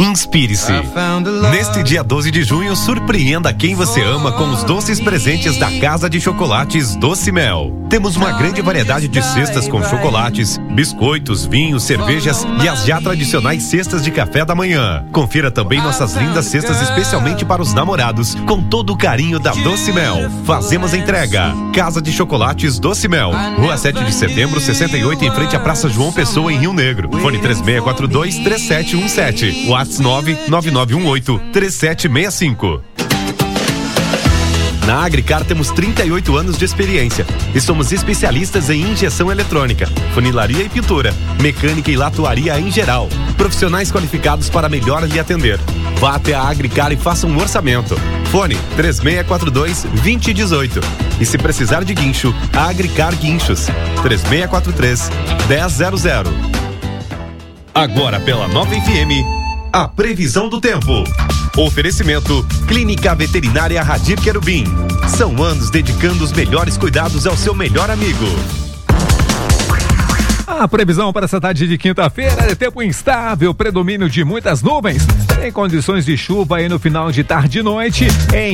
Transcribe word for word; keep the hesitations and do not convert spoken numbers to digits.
Inspire-se. Neste dia doze de junho, surpreenda quem você ama com os doces presentes da Casa de Chocolates Doce Mel. Temos uma grande variedade de cestas com chocolates, biscoitos, vinhos, cervejas e as já tradicionais cestas de café da manhã. Confira também nossas lindas cestas especialmente para os namorados, com todo o carinho da Doce Mel. Fazemos a entrega. Casa de Chocolates Doce Mel, Rua sete de setembro, sessenta e oito, em frente à Praça João Pessoa, em Rio Negro. Fone três seis quatro dois, três sete um sete. WhatsApp nove nove nove um oito, três sete seis cinco. Na Agricar temos trinta e oito anos de experiência e somos especialistas em injeção eletrônica, funilaria e pintura, mecânica e latuaria em geral. Profissionais qualificados para melhor lhe atender. Vá até a Agricar e faça um orçamento. Fone três seis quatro dois, dois zero um oito. E se precisar de guincho, a Agricar Guinchos três seis quatro três, um zero zero zero. Agora pela Nova F M, a previsão do tempo. Oferecimento Clínica Veterinária Radir Querubim. São anos dedicando os melhores cuidados ao seu melhor amigo. A previsão para essa tarde de quinta-feira é tempo instável, predomínio de muitas nuvens, em condições de chuva aí no final de tarde e noite em